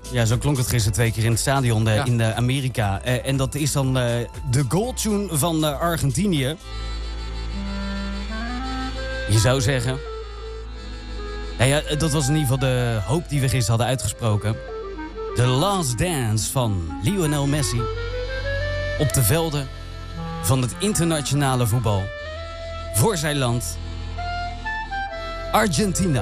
Ja, zo klonk het gisteren 2 keer in het stadion in Amerika. En dat is dan de goaltune van Argentinië. Je zou zeggen... Nou ja, dat was in ieder geval de hoop die we gisteren hadden uitgesproken. The Last Dance van Lionel Messi. Op de velden van het internationale voetbal. Voor zijn land. Argentina.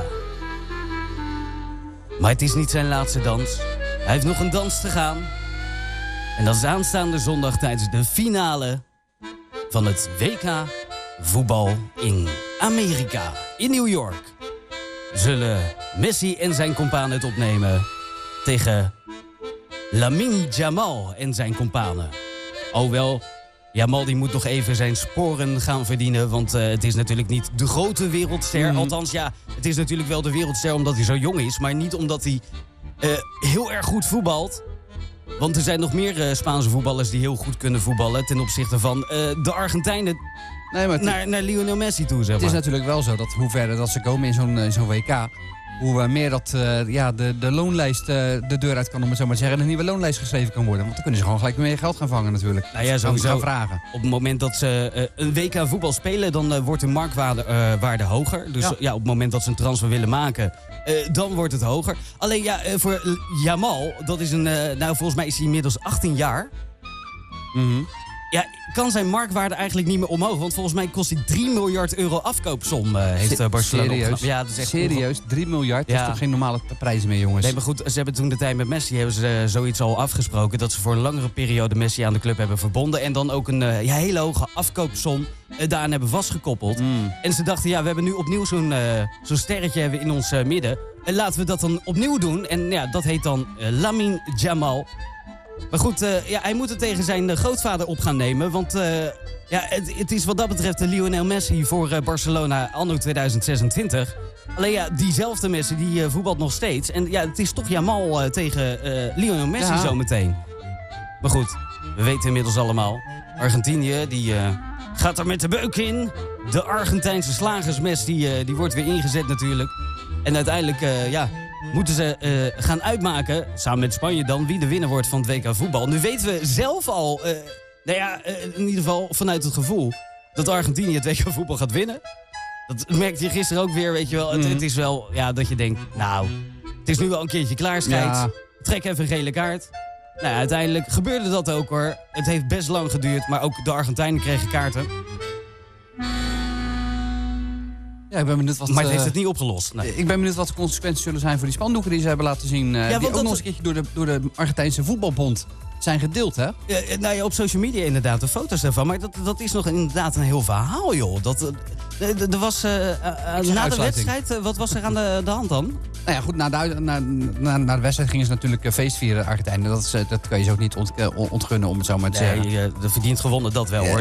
Maar het is niet zijn laatste dans. Hij heeft nog een dans te gaan. En dat is aanstaande zondag tijdens de finale van het WK voetbal in Amerika. In New York zullen Messi en zijn companen het opnemen tegen Lamine Yamal en zijn companen. Alhoewel, Yamal die moet nog even zijn sporen gaan verdienen, want het is natuurlijk niet de grote wereldster. Althans, ja, het is natuurlijk wel de wereldster omdat hij zo jong is, maar niet omdat hij heel erg goed voetbalt. Want er zijn nog meer Spaanse voetballers die heel goed kunnen voetballen ten opzichte van de Argentijnen naar Lionel Messi toe, zeg maar. Het is natuurlijk wel zo dat hoe verder dat ze komen in zo'n WK, hoe meer dat de loonlijst de deur uit kan, om het zo maar te zeggen, en een nieuwe loonlijst geschreven kan worden. Want dan kunnen ze gewoon gelijk meer geld gaan vangen natuurlijk. Nou ja, sowieso. Gaan vragen. Op het moment dat ze een WK voetbal spelen, dan wordt de marktwaarde hoger. Dus op het moment dat ze een transfer willen maken, dan wordt het hoger. Alleen ja, voor Yamal, dat is volgens mij is hij inmiddels 18 jaar. Ja, kan zijn marktwaarde eigenlijk niet meer omhoog. Want volgens mij kost hij 3 miljard euro afkoopsom, heeft Barcelona. Serieus? Ja, dat is echt serieus? 3 miljard? Dat is toch geen normale prijzen meer, jongens? Nee, maar goed, ze hebben toen de tijd met Messi hebben ze zoiets al afgesproken, dat ze voor een langere periode Messi aan de club hebben verbonden. En dan ook een hele hoge afkoopsom daaraan hebben vastgekoppeld. En ze dachten, we hebben nu opnieuw zo'n sterretje hebben in ons midden. En laten we dat dan opnieuw doen. En ja, dat heet dan Lamine Yamal. Maar goed, hij moet het tegen zijn grootvader op gaan nemen. Want het is wat dat betreft de Lionel Messi voor Barcelona anno 2026. Alleen ja, diezelfde Messi die voetbalt nog steeds. En ja, het is toch Yamal tegen Lionel Messi zometeen. Maar goed, we weten inmiddels allemaal. Argentinië, die gaat er met de beuk in. De Argentijnse slagersmes, die wordt weer ingezet natuurlijk. En uiteindelijk, moeten ze gaan uitmaken, samen met Spanje dan, wie de winnaar wordt van het WK voetbal. Nu weten we zelf al, in ieder geval vanuit het gevoel, dat Argentinië het WK voetbal gaat winnen. Dat merkte je gisteren ook weer, weet je wel. Het is wel, dat je denkt, nou, het is nu wel een keertje klaar, scheids. Ja. Trek even een gele kaart. Nou, uiteindelijk gebeurde dat ook hoor. Het heeft best lang geduurd, maar ook de Argentijnen kregen kaarten. Ja, ik ben benieuwd wat, maar het heeft het niet opgelost. Nee. Ik ben benieuwd wat de consequenties zullen zijn voor die spandoeken die ze hebben laten zien. Die ook nog eens een keertje door de Argentijnse voetbalbond zijn gedeeld, hè? Ja, op social media inderdaad, de foto's daarvan. Maar dat is nog inderdaad een heel verhaal, joh. Er was na de wedstrijd, wat was er aan de hand dan? Nou ja, goed, na de wedstrijd gingen ze natuurlijk feestvieren, Argentijnen. Dat kan je ze ook niet ontgunnen, om het zo maar te zeggen. Nee, de verdient gewonnen, dat wel, hoor.